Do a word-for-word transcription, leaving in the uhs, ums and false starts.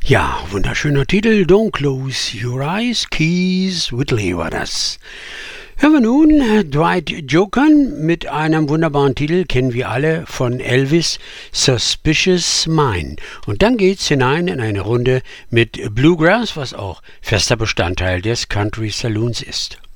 Ja, wunderschöner Titel. Don't Close Your Eyes, Keith Whitley war das. Hören wir nun Dwight Yoakam mit einem wunderbaren Titel, kennen wir alle, von Elvis, Suspicious Mind. Und dann geht's hinein in eine Runde mit Bluegrass, was auch fester Bestandteil des Country Saloons ist.